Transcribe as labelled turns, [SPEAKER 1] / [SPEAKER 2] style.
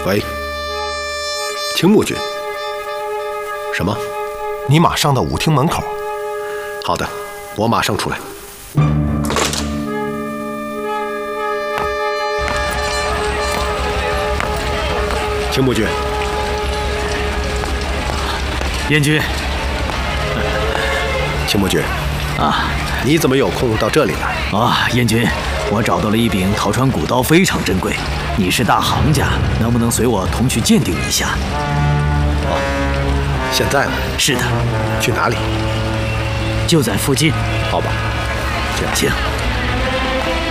[SPEAKER 1] 喂，青木君。什么？
[SPEAKER 2] 你马上到舞厅门口。
[SPEAKER 1] 好的，我马上出来。青木君。
[SPEAKER 3] 燕君。
[SPEAKER 1] 青木君。
[SPEAKER 3] 啊，
[SPEAKER 1] 你怎么有空到这里来？
[SPEAKER 3] 啊，燕君，我找到了一柄陶川古刀，非常珍贵。你是大行家，能不能随我同去鉴定一下？
[SPEAKER 1] 哦，现在呢？
[SPEAKER 3] 是的。
[SPEAKER 1] 去哪里？
[SPEAKER 3] 就在附近。
[SPEAKER 1] 好吧，这样。
[SPEAKER 3] 行。